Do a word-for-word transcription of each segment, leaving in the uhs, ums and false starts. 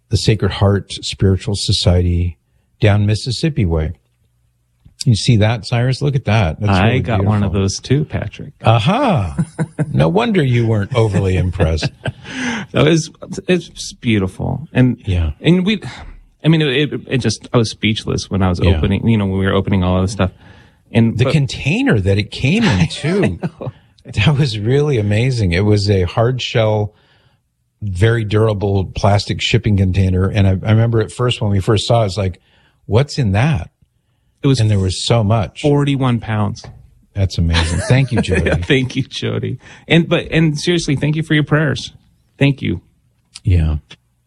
the Sacred Heart Spiritual Society down Mississippi Way. You see that, Cyrus? Look at that. That's I really got beautiful. one of those too, Patrick. Aha! No wonder you weren't overly impressed. No, it's it's beautiful, and yeah, and we, I mean, it, it, it just I was speechless when I was yeah. opening. You know, when we were opening all of this stuff, and the but, container that it came in too. That was really amazing. It was a hard shell, very durable plastic shipping container, and I, I remember at first when we first saw it, it's like, what's in that? It was, and there was so much. forty-one pounds. That's amazing. Thank you, Jody. Yeah, thank you, Jody. And but and seriously, thank you for your prayers. Thank you. Yeah.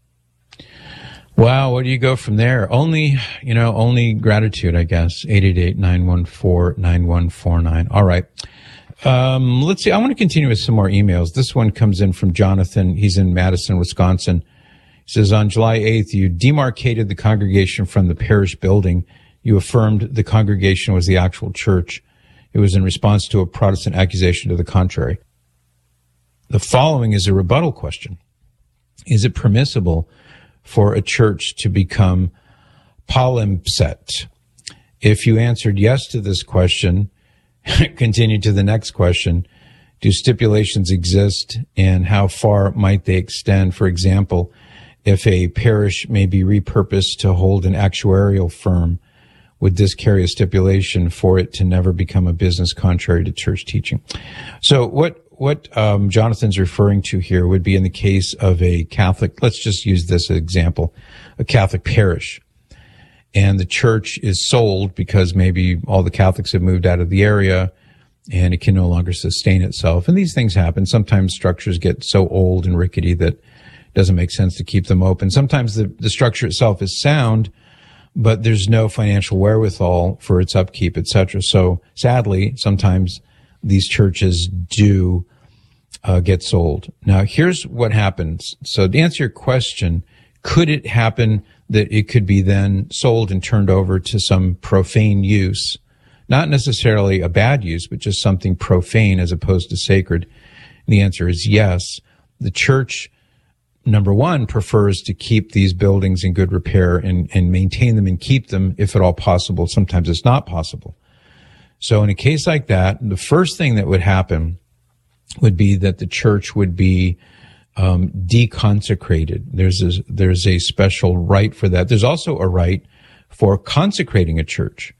Wow. Where do you go from there? Only, you know, only gratitude, I guess. eight eight eight, nine one four, nine one four nine. All right. Um, let's see. I want to continue with some more emails. This one comes in from Jonathan. He's in Madison, Wisconsin. He says, on July eighth, you demarcated the congregation from the parish building. You affirmed the congregation was the actual church. It was in response to a Protestant accusation to the contrary. The following is a rebuttal question. Is it permissible for a church to become palimpsest? If you answered yes to this question, continue to the next question. Do stipulations exist, and how far might they extend? For example, if a parish may be repurposed to hold an actuarial firm, would this carry a stipulation for it to never become a business contrary to church teaching? So what what um, Jonathan's referring to here would be in the case of a Catholic, let's just use this example, a Catholic parish, and the church is sold because maybe all the Catholics have moved out of the area and it can no longer sustain itself. And these things happen. Sometimes structures get so old and rickety that it doesn't make sense to keep them open. Sometimes the, the structure itself is sound, but there's no financial wherewithal for its upkeep, et cetera. So sadly, sometimes these churches do uh, get sold. Now, here's what happens. So to answer your question, could it happen that it could be then sold and turned over to some profane use? Not necessarily a bad use, but just something profane as opposed to sacred. And the answer is yes. The church, number one, prefers to keep these buildings in good repair and, and maintain them and keep them if at all possible. Sometimes it's not possible. So in a case like that, the first thing that would happen would be that the church would be um, deconsecrated. There's a, there's a special rite for that. There's also a rite for consecrating a church.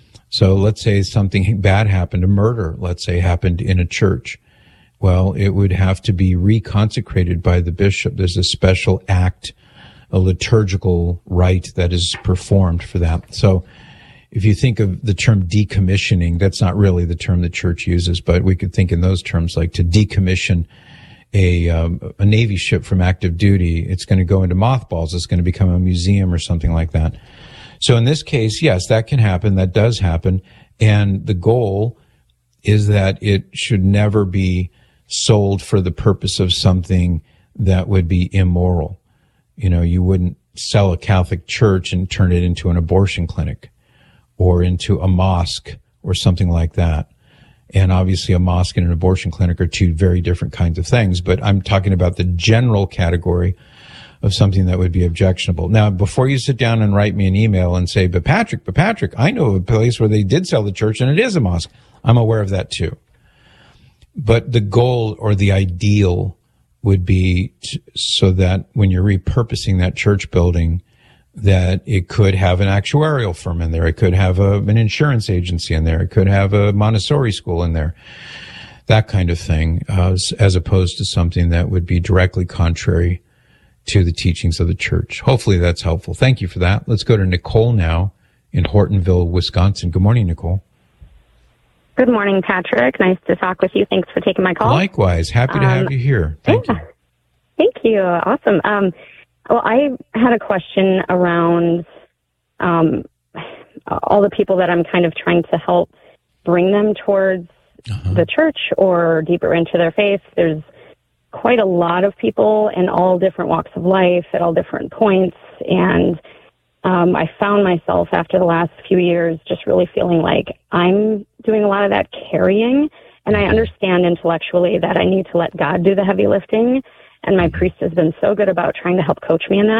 So let's say something bad happened, a murder, let's say, happened in a church. Well, it would have to be reconsecrated by the bishop. There's a special act, a liturgical rite that is performed for that. So if you think of the term decommissioning, that's not really the term the church uses, but we could think in those terms, like to decommission a, um, a Navy ship from active duty. It's going to go into mothballs. It's going to become a museum or something like that. So in this case, yes, that can happen. That does happen. And the goal is that it should never be sold for the purpose of something that would be immoral. You know, you wouldn't sell a Catholic church and turn it into an abortion clinic or into a mosque or something like that. And obviously a mosque and an abortion clinic are two very different kinds of things, but I'm talking about the general category of something that would be objectionable. Now, before you sit down and write me an email and say, but Patrick, but Patrick, I know of a place where they did sell the church and it is a mosque. I'm aware of that too. But the goal or the ideal would be t- so that when you're repurposing that church building, that it could have an actuarial firm in there. It could have a, an insurance agency in there. It could have a Montessori school in there. That kind of thing, uh, as opposed to something that would be directly contrary to the teachings of the church. Hopefully that's helpful. Thank you for that. Let's go to Nicole now in Hortonville, Wisconsin. Good morning, Nicole. Good morning, Patrick. Nice to talk with you. Thanks for taking my call. Likewise. Happy to um, have you here. Thank yeah. you. Thank you. Awesome. Um, well, I had a question around um, all the people that I'm kind of trying to help bring them towards uh-huh. the church or deeper into their faith. There's quite a lot of people in all different walks of life at all different points. And um, I found myself after the last few years just really feeling like I'm doing a lot of that carrying. And I understand intellectually that I need to let God do the heavy lifting. And my priest has been so good about trying to help coach me in that.